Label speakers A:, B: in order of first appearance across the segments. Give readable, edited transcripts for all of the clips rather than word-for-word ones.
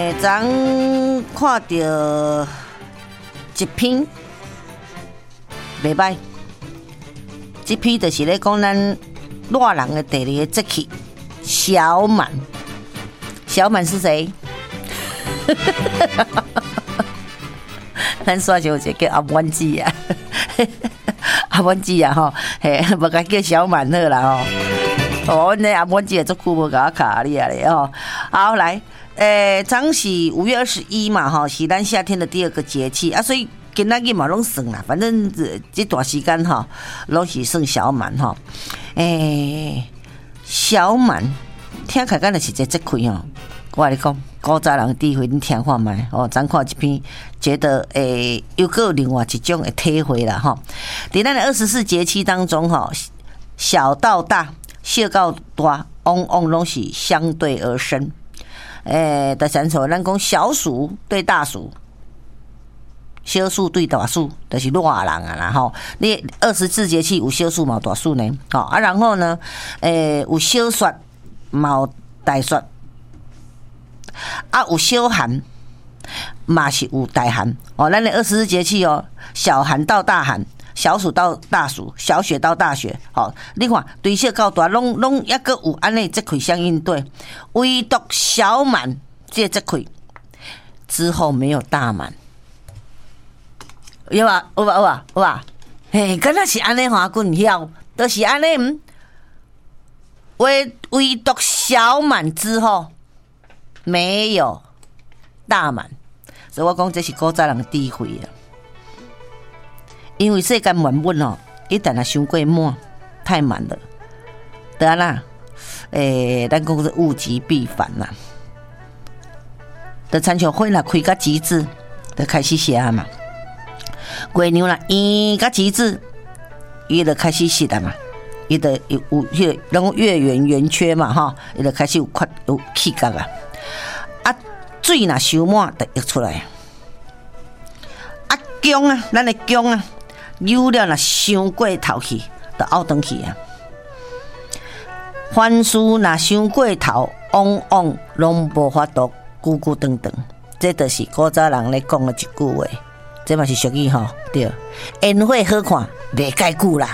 A: 昨看到一篇袂歹，这篇就是咧讲咱热人的第二个节气小满。小满是谁？咱煞就有一个叫阿满姊啊，阿满姊啊吼，嘿，无甲叫小满好啦吼。哦，那阿满姊也足久无甲我卡你啊咧吼。好来，昨是5月21嘛吼，是咱夏天的第二个节气啊，所以今仔日嘛拢算啦，反正这段时间吼，拢是算小满吼。小满听起来敢若是一个节气吼。我跟你讲，古早人智慧，你听看卖哦。咱看这篇，觉得又有另外一种的体会啦哈。在咱的24节气当中哈，小到大，小到大，往往拢是相对而生。第三首咱讲小暑对大暑，小暑对大暑，就是热人啊啦吼。你24节气有小暑嘛有大暑呢，好啊，然后呢，有小雪嘛有大雪。啊，有小寒，嘛是有大寒哦。咱的24节气哦，小寒到大寒，小暑到大暑，小雪到大雪。哦，你看，对小到大，拢抑个有安尼节气相应对，唯独小满这节气之后没有大满，有吧？有吧？有吧？有吧？嘿，敢若是安尼哈，滚晓，都是安尼。唯独小满之后。没有大满，所以我讲这是古早人的智慧啊。因为世间万物哦，一旦啊伤过满，太满了，对啊啦，咱讲是物极必反啦。的参照火啦开到极致，就开始谢啊嘛。月亮啦圆到极致，伊就开始熄啊嘛。伊就有拢月圆圆缺嘛哈，伊就开始有气角啊。啊，水若伤满，就溢出来。啊，姜啊，咱的姜啊，油了若伤过头去，就凹转去啊。凡事若伤过头，往往拢无法度久久长长。这就是古早人咧讲的一句话，这嘛是俗语吼，对。烟火好看，袂介久啦。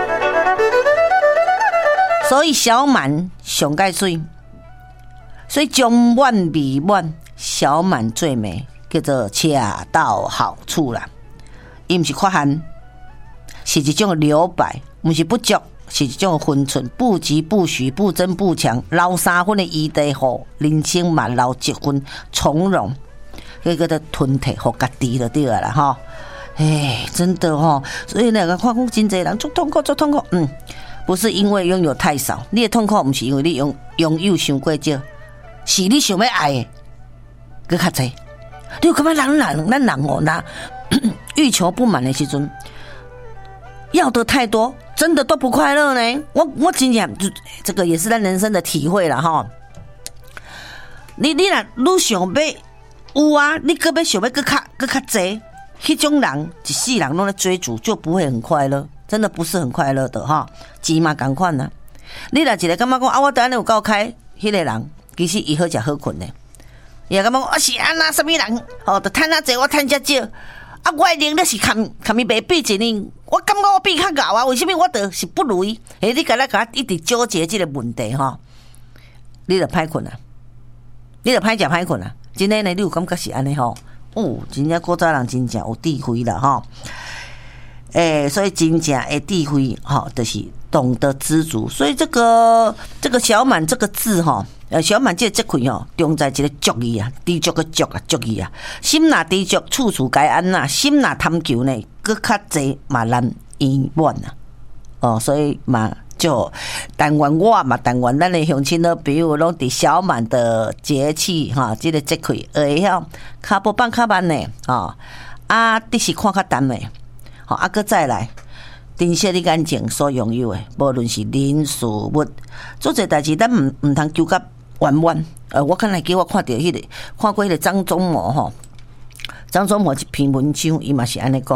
A: 所以小满上介水。所以中满未满，小满最美，叫做恰到好处啦。伊毋是缺憾，是一种留白，毋是不足，是一种分寸，不急不徐，不争不强，留3分的余地，互人生嘛留1分从容，迄个叫做吞摕互家己就对啦吼。真的吼，所以那个看讲真侪人足痛苦，足痛苦。不是因为拥有太少，你的痛苦毋是因为你拥有伤过少。是你想要爱的，更较济。你有感觉咱人哦，那欲求不满的时阵，要的太多，真的都不快乐呢。我真正这个也是咱人生的体会啦哈。你若愈想要有啊，你搁要想要更较济，迄种人一世人拢在追逐，就不会很快乐，真的不是很快乐的哈。钱嘛同款啊，你若一个感觉讲啊，我等下有够开，迄个人。其实伊好食好困呢，伊也感觉我是安那什么人，哦，就趁啊济，我趁遮少，啊，我的能力是堪伊袂比一年，我感觉我比较高啊，为什么我就是不如伊？你甲咱一直纠结这个问题吼，你就歹困啊，你就歹食歹困啊，真诶呢，你有感觉是安尼吼？哦，真正古早人真正有智慧啦吼，所以真正的智慧吼，就是懂得知足，所以这个小满这个字吼。小满这节气哦，重在一个足意啊，知足个足啊，足意啊。心若知足，处处该安呐；心若贪求呢，搁较济嘛难圆满呐。哦，所以嘛就但愿我嘛，但愿咱的乡亲呢，比如拢伫小满的节气哈，这个节气会晓脚步放较慢呢，啊，的是看较淡的，好啊，搁再来。珍惜你眼前所拥有的，无论是人事物，做这代志咱唔通求甲完满。我刚才给我看到看过迄个张忠谋吼，张忠谋一篇文章，伊嘛是安尼讲，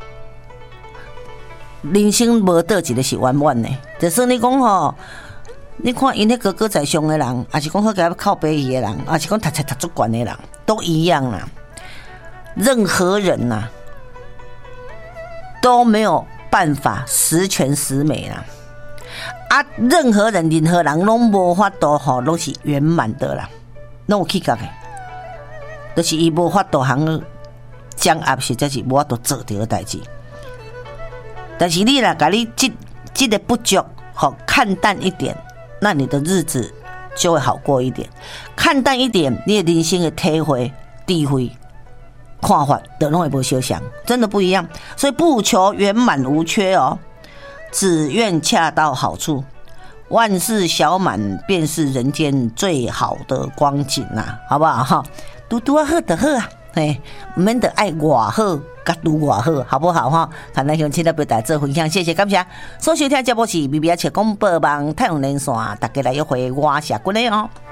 A: 人生无倒一个是完满的，就算你讲吼， 你看因迄高高在上的人，还是讲好给他靠背的人，还是讲读足悬的人，都一样啦。任何人呐、都没有办法十全十美啦。啊，任何人拢无法度吼，拢是圆满的啦，拢有气格的，就是伊无法度通掌握，实在是无法度做到的代志。但是你若甲你这个不足，好看淡一点。那你的日子就会好过一点，看淡一点，你的人生的体会、智慧、看法都拢会不相像，真的不一样。所以不求圆满无缺哦，只愿恰到好处，万事小满便是人间最好的光景呐，好不好哈？拄拄好就好啊，嘿，唔免得爱外好。甲拄外好，好不好哈？看咱乡亲来表达做分享，谢谢感谢。所收听节目是BBA广播网太阳连线，大家来约会我下过来哦。